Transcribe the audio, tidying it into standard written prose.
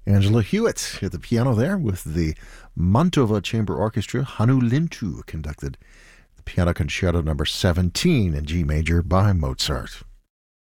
Angela Hewitt at the piano there with the Mantova Chamber Orchestra. Hannu Lintu conducted the Piano Concerto number 17 in G major by Mozart.